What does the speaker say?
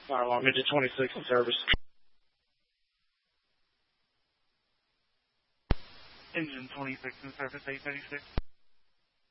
Fire alarm, engine 26 in service. Engine 26 in service, 836.